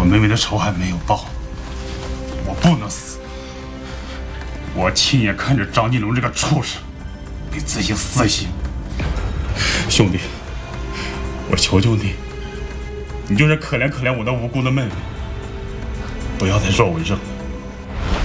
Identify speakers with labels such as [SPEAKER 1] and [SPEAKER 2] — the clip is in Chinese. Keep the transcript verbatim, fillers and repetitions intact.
[SPEAKER 1] 我妹妹的仇还没有报，我不能死。我亲眼看着张金龙这个畜生被执行死刑。兄弟，我求求你，你就是可怜可怜我那无辜的妹妹，不要再说我扔了。